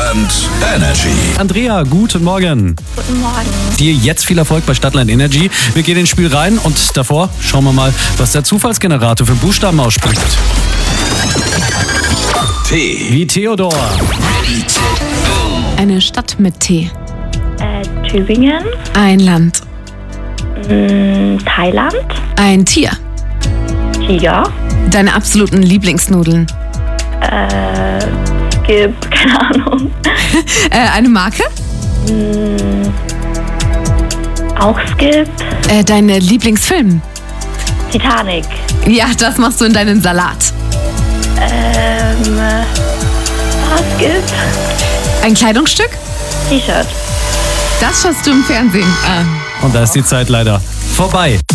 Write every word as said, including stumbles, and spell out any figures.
Stadtland Energy. Andrea, guten Morgen. Guten Morgen. Dir jetzt viel Erfolg bei Stadtland Energy. Wir gehen ins Spiel rein und davor schauen wir mal, was der Zufallsgenerator für Buchstaben ausspricht. T. Wie Theodor. Eine Stadt mit T. Äh, Tübingen. Ein Land. Mh, Thailand. Ein Tier. Tiger. Deine absoluten Lieblingsnudeln. Äh, Skip. Keine Ahnung. Äh, eine Marke. Mh, auch Skip. Äh, dein Lieblingsfilm. Titanic. Ja, das machst du in deinen Salat. Ähm, ah, Skip. Ein Kleidungsstück. T-Shirt. Das schaust du im Fernsehen. Ah. Und da ist die Zeit leider vorbei.